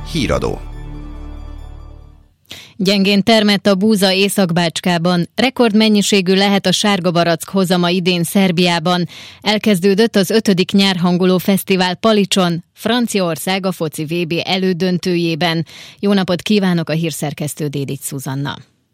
Híradó. Gyengén termett a búza Észak-Bácskában. Rekordmennyiségű lehet a sárgabarack hozama idén Szerbiában. Elkezdődött az 5. nyárhangoló fesztivál Palicson, Franciaország a foci VB elődöntőjében. Jó napot kívánok, a hírszerkesztő Dédics Szuzanna.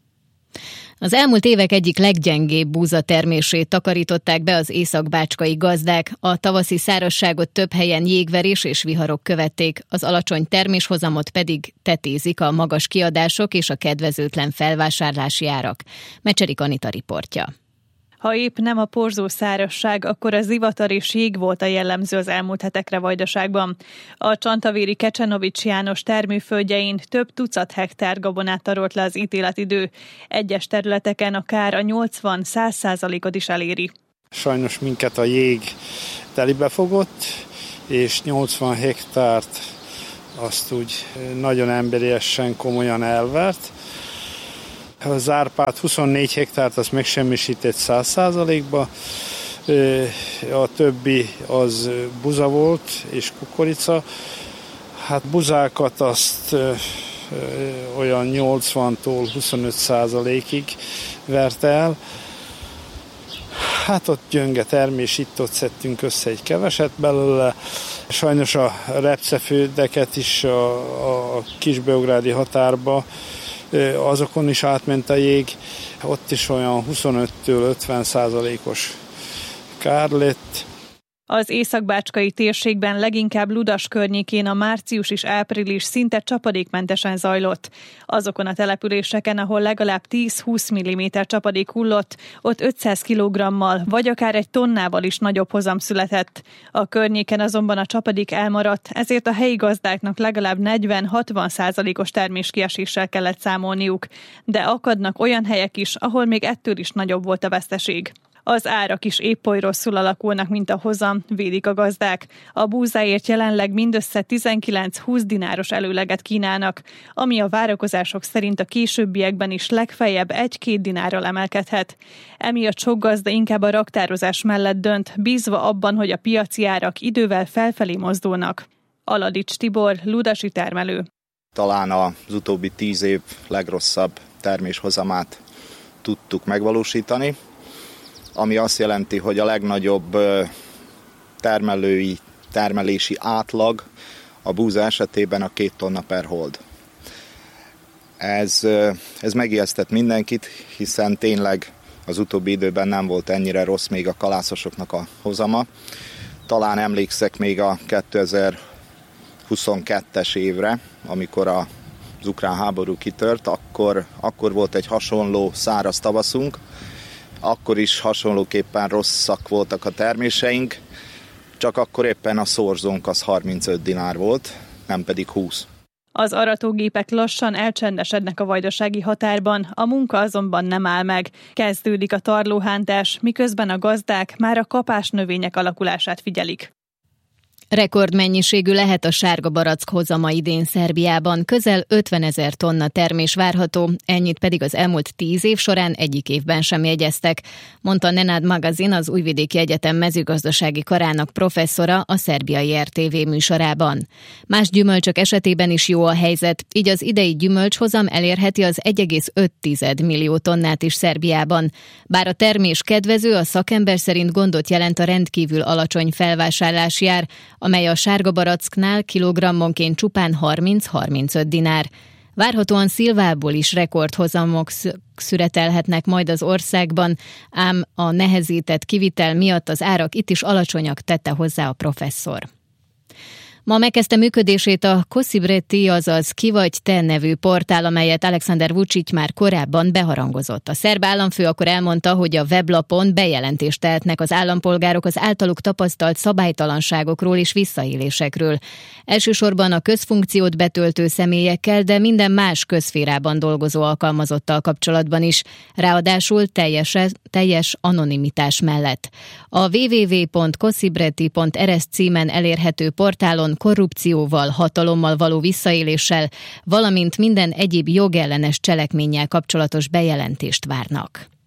Az elmúlt évek egyik leggyengébb búzatermését takarították be az észak-bácskai gazdák. A tavaszi szárazságot több helyen jégverés és viharok követték, az alacsony terméshozamot pedig tetézik a magas kiadások és a kedvezőtlen felvásárlási árak. Mecserik Anita riportja. Ha épp nem a porzó szárazság, akkor a zivatar és jég volt a jellemző az elmúlt hetekre Vajdaságban. A csantavéri Kecsenovics János termőföldjein több tucat hektár gabonát tarolt le az ítéletidő. Egyes területeken a kár a 80-100%-ot is eléri. Sajnos minket a jég telibe fogott, és 80 hektárt azt úgy nagyon emberiesen, komolyan elvert. Az Árpád 24 hektárt azt megsemmisített 100%-ba, a többi az buza volt és kukorica. Hát buzákat azt olyan 80-tól 25%-ig vert el. Hát ott gyönge termés, itt-ott szedtünk össze egy keveset belőle. Sajnos a repceföldeket is a kisbeográdi határba, azokon is átment a jég, ott is olyan 25-től 50%-os kár lett. Az észak-bácskai térségben leginkább Ludas környékén a március és április szinte csapadékmentesen zajlott. Azokon a településeken, ahol legalább 10-20 mm csapadék hullott, ott 500 kg-mal vagy akár 1 tonnával is nagyobb hozam született. A környéken azonban a csapadék elmaradt, ezért a helyi gazdáknak legalább 40-60%-os terméskieséssel kellett számolniuk. De akadnak olyan helyek is, ahol még ettől is nagyobb volt a veszteség. Az árak is épp oly rosszul alakulnak, mint a hozam, védik a gazdák. A búzáért jelenleg mindössze 19-20 dináros előleget kínálnak, ami a várakozások szerint a későbbiekben is legfeljebb 1-2 dinárral emelkedhet. Emiatt sok gazda inkább a raktározás mellett dönt, bízva abban, hogy a piaci árak idővel felfelé mozdulnak. Aladics Tibor, ludasi termelő. Talán az utóbbi 10 év legrosszabb terméshozamát tudtuk megvalósítani, ami azt jelenti, hogy a legnagyobb termelési átlag a búza esetében a 2 tonna per hold. Ez megijesztett mindenkit, hiszen tényleg az utóbbi időben nem volt ennyire rossz még a kalászosoknak a hozama. Talán emlékszek még a 2022-es évre, amikor az ukrán háború kitört, akkor volt egy hasonló száraz tavaszunk. Akkor is hasonlóképpen rosszak voltak a terméseink, csak akkor éppen a szorzónk az 35 dinár volt, nem pedig 20. Az aratógépek lassan elcsendesednek a vajdasági határban, a munka azonban nem áll meg. Kezdődik a tarlóhántás, miközben a gazdák már a kapás növények alakulását figyelik. Rekordmennyiségű lehet a sárgabarack hozama idén Szerbiában, közel 50 000 tonna termés várható, ennyit pedig az elmúlt 10 év során egyik évben sem jegyeztek, mondta Nenád Magazin, az Újvidéki Egyetem mezőgazdasági karának professzora a szerbiai RTV műsorában. Más gyümölcsök esetében is jó a helyzet, így az idei gyümölcshozam elérheti az 1,5 millió tonnát is Szerbiában. Bár a termés kedvező, a szakember szerint gondot jelent a rendkívül alacsony felvásárlási ár, amely a sárgabaracknál kilogrammonként csupán 30-35 dinár. Várhatóan szilvából is rekordhozamok szüretelhetnek majd az országban, ám a nehezített kivitel miatt az árak itt is alacsonyak, tette hozzá a professzor. Ma megkezdte működését a Kosibreti, azaz Ki vagy te nevű portál, amelyet Alexander Vučić már korábban beharangozott. A szerb államfő akkor elmondta, hogy a weblapon bejelentést tehetnek az állampolgárok az általuk tapasztalt szabálytalanságokról és visszaélésekről. Elsősorban a közfunkciót betöltő személyekkel, de minden más közszférában dolgozó alkalmazottal kapcsolatban is. Ráadásul teljes anonimitás mellett. A www.kosibreti.rs címen elérhető portálon korrupcióval, hatalommal való visszaéléssel, valamint minden egyéb jogellenes cselekménnyel kapcsolatos bejelentést várnak.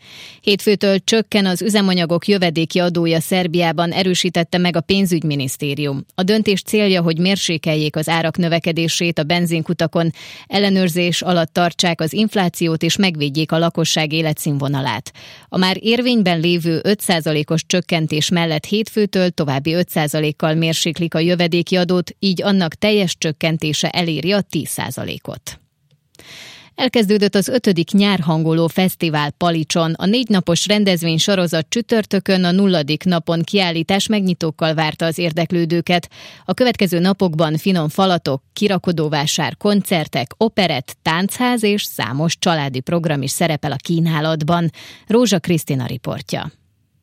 Hétfőtől csökken az üzemanyagok jövedéki adója Szerbiában, erősítette meg a pénzügyminisztérium. A döntés célja, hogy mérsékeljék az árak növekedését a benzinkutakon, ellenőrzés alatt tartsák az inflációt és megvédjék a lakosság életszínvonalát. A már érvényben lévő 5%-os csökkentés mellett hétfőtől további 5%-kal mérséklik a jövedéki adót, így annak teljes csökkentése eléri a 10%-ot. Elkezdődött az 5. nyárhangoló fesztivál Palicson. A 4 napos rendezvény sorozat csütörtökön, a 0. napon kiállítás megnyitókkal várta az érdeklődőket. A következő napokban finom falatok, kirakodóvásár, koncertek, operett, táncház és számos családi program is szerepel a kínálatban. Rózsa Krisztina riportja.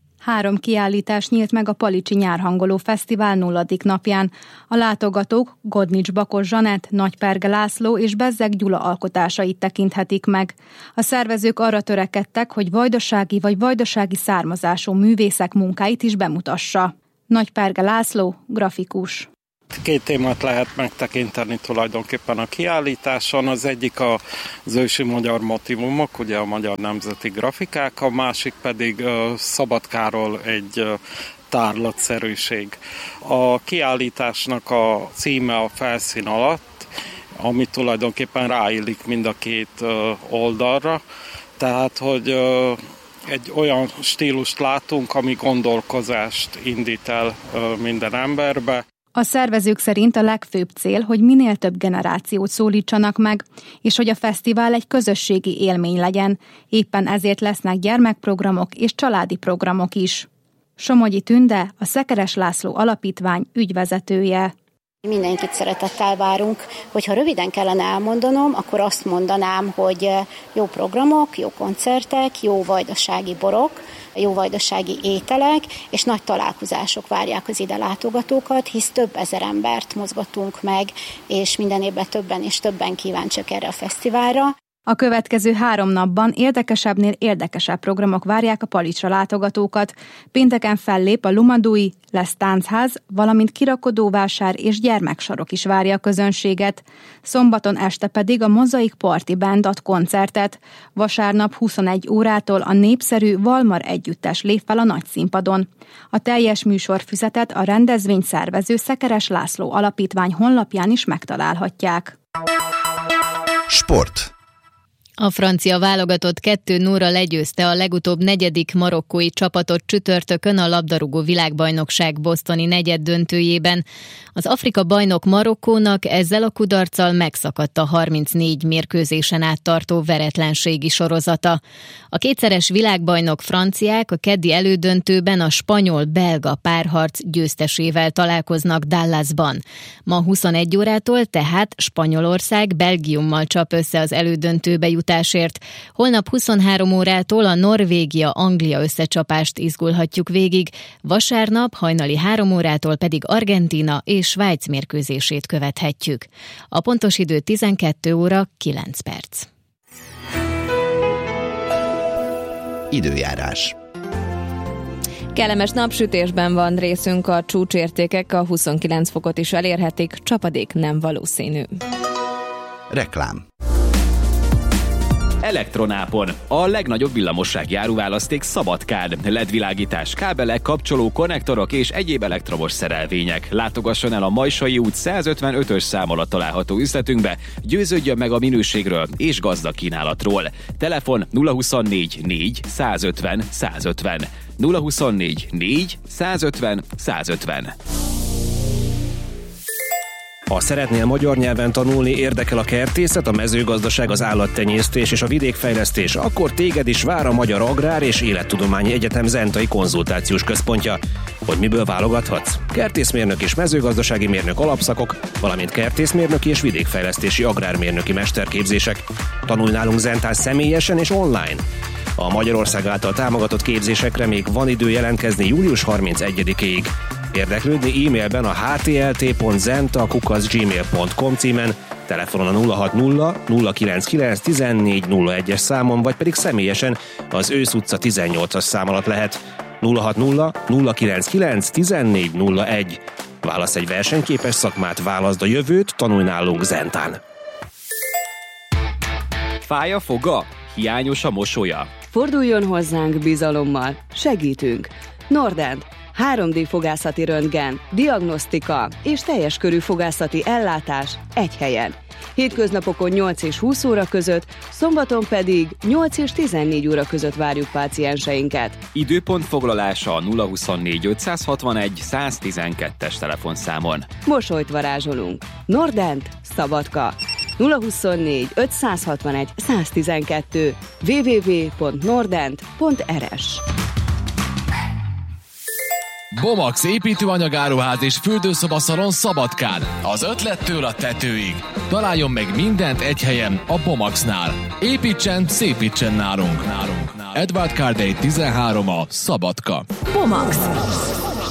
3 kiállítás nyílt meg a Palicsi Nyárhangoló Fesztivál 0. napján. A látogatók Godnics Bakos Zsanett, Nagyperge László és Bezzeg Gyula alkotásait tekinthetik meg. A szervezők arra törekedtek, hogy vajdasági vagy vajdasági származású művészek munkáit is bemutassa. Nagyperge László, grafikus. 2 témát lehet megtekinteni tulajdonképpen a kiállításon. Az egyik az ősi magyar motívumok, ugye a magyar nemzeti grafikák, a másik pedig Szabadkáról egy tárlatszerűség. A kiállításnak a címe a felszín alatt, ami tulajdonképpen ráillik mind a 2 oldalra, tehát hogy egy olyan stílust látunk, ami gondolkozást indít el minden emberbe. A szervezők szerint a legfőbb cél, hogy minél több generációt szólítsanak meg, és hogy a fesztivál egy közösségi élmény legyen. Éppen ezért lesznek gyermekprogramok és családi programok is. Somogyi Tünde, a Szekeres László Alapítvány ügyvezetője. Mindenkit szeretettel várunk. Hogyha röviden kellene elmondanom, akkor azt mondanám, hogy jó programok, jó koncertek, jó vajdasági borok, jó vajdasági ételek és nagy találkozások várják az ide látogatókat, hisz több ezer embert mozgatunk meg, és minden évben többen és többen kíváncsiak erre a fesztiválra. A következő 3 napban érdekesebbnél érdekesebb programok várják a Palicsra látogatókat. Pénteken fellép a Lumadui, lesz táncház, valamint kirakodóvásár és gyermeksarok is várja a közönséget. Szombaton este pedig a Mozaik Party Band ad koncertet. Vasárnap 21 órától a népszerű Valmar együttes lép fel a nagyszínpadon. A teljes műsorfüzetet a rendezvény szervező Szekeres László Alapítvány honlapján is megtalálhatják. Sport. A francia válogatott 2-0-ra legyőzte a legutóbb 4. marokkói csapatot csütörtökön a labdarúgó világbajnokság bostoni negyeddöntőjében. Az Afrika bajnok Marokkónak ezzel a kudarccal megszakadt a 34 mérkőzésen át tartó veretlenségi sorozata. A kétszeres világbajnok franciák a keddi elődöntőben a spanyol-belga párharc győztesével találkoznak Dallasban. Ma 21 órától tehát Spanyolország Belgiummal csap össze az elődöntőbe jutásért. Holnap 23 órától a Norvégia-Anglia összecsapást izgulhatjuk végig, vasárnap hajnali 3 órától pedig Argentína és Svájc mérkőzését követhetjük. A pontos idő 12 óra 9 perc. Időjárás. Kellemes napsütésben van részünk, a csúcsértékek a 29 fokot is elérhetik, csapadék nem valószínű. Reklám. Elektronápon. A legnagyobb villamossági áruválaszték Szabadkán. LED-világítás, kábelek, kapcsoló, konnektorok és egyéb elektromos szerelvények. Látogasson el a Majsai út 155-ös szám alatt található üzletünkbe, győződjön meg a minőségről és gazdag kínálatról. Telefon 024 4 150 150. 024 4 150 150. Ha szeretnél magyar nyelven tanulni, érdekel a kertészet, a mezőgazdaság, az állattenyésztés és a vidékfejlesztés, akkor téged is vár a Magyar Agrár és Élettudományi Egyetem Zentai Konzultációs Központja. Hogy miből válogathatsz? Kertészmérnök és mezőgazdasági mérnök alapszakok, valamint kertészmérnöki és vidékfejlesztési agrármérnöki mesterképzések. Tanulj nálunk Zentán személyesen és online. A Magyarország által támogatott képzésekre még van idő jelentkezni július 31-ig. Érdeklődni e-mailben a htlt.zenta@gmail.com címen, telefonon a 060 099 1401-es számon, vagy pedig személyesen az Ősz utca 18-as szám alatt lehet. 060 099 1401. Válasz egy versenyképes szakmát, válaszd a jövőt, tanulj nálunk Zentán. Fáj a foga? Hiányos a mosolya? Forduljon hozzánk bizalommal, segítünk. Nordent, 3D fogászati röntgen, diagnosztika és teljes körű fogászati ellátás egy helyen. Hétköznapokon 8 és 20 óra között, szombaton pedig 8 és 14 óra között várjuk pácienseinket. Időpontfoglalása a 024 561 112-es telefonszámon. Mosolyt varázsolunk. Nordent, Szabadka. 024 561 112 www.nordent.rs. Bomax építőanyagáruház és fürdőszobaszalon Szabadkán. Az ötlettől a tetőig. Találjon meg mindent egy helyen a Bomaxnál. Építsen, szépítsen nálunk. Edward Cardey 13 a Szabadka. Bomax.